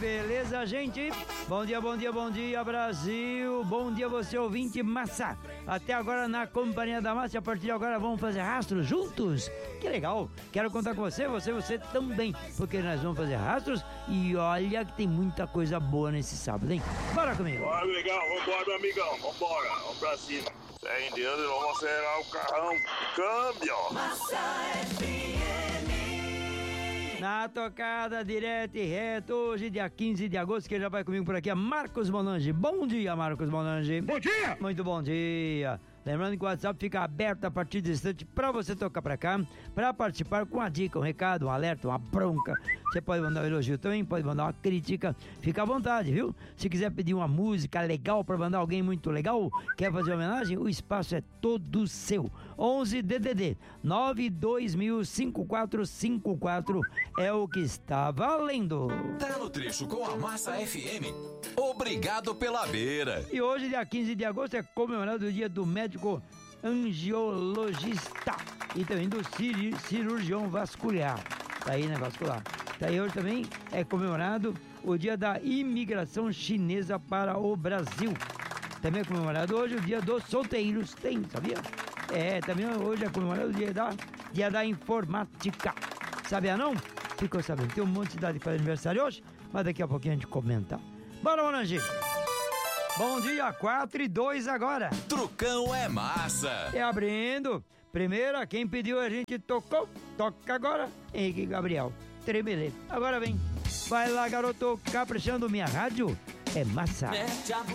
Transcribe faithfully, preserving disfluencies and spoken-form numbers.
beleza, gente? Bom dia, bom dia, bom dia, Brasil. Bom dia, você ouvinte massa. Até agora na companhia da massa. A partir de agora vamos fazer rastros juntos. Que legal. Quero contar com você, você, você também. Porque nós vamos fazer rastros e olha que tem muita coisa boa nesse sábado, hein? Bora comigo. Bora, amigão. Vambora, meu amigão. Vambora. Vamos pra cima. Fé em Deus, vamos acelerar o carrão. Câmbio. Massa F M. Na tocada, direto e reto, hoje dia quinze de agosto, quem já vai comigo por aqui é Marcos Monange. Bom dia, Marcos Monange. Bom dia! Muito bom dia. Lembrando que o WhatsApp fica aberto a partir desse instante para você tocar pra cá, para participar com uma dica, um recado, um alerta, uma bronca. Você pode mandar um elogio também, pode mandar uma crítica, fica à vontade, viu? Se quiser pedir uma música legal para mandar alguém muito legal, quer fazer homenagem, o espaço é todo seu. onze D D D nove dois mil cinco quatro cinco quatro é o que está valendo. Tá no trecho com a Massa F M. Obrigado pela beira. E hoje, dia quinze de agosto, é comemorado o dia do médico angiologista e também do cir- cirurgião vascular. Tá aí, né, vascular. Tá aí, hoje também é comemorado o dia da imigração chinesa para o Brasil. Também é comemorado hoje o dia dos solteiros. Tem, sabia? É, também hoje é comemorado o dia da, dia da informática. Sabia não? Ficou sabendo. Tem um monte de idade para aniversário hoje, mas daqui a pouquinho a gente comenta. Bora, Monange! Bom dia, quatro e dois agora. Trucão é massa. É abrindo. Primeiro, quem pediu a gente tocou. Toca agora, Henrique Gabriel. Tremele. Agora vem. Vai lá, garoto, caprichando minha rádio. É massa.